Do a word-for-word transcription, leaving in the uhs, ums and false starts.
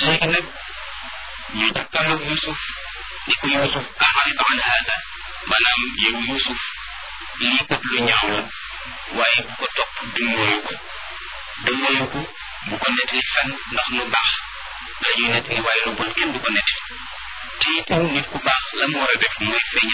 léegi nag ñu jàkkaarloog Yusuf ni ko Yusuf a'rid an hada maanaam yow Yusuf lii kat lu ñaaw la waaye bu ko topp dummóoyu ko dummóoyu ko bu ko nettali fenn ndax lu baax la ñuy nettali waaye lu bon kenn du ko nettali te itam nit ku baax la mu war a def mooy feeñ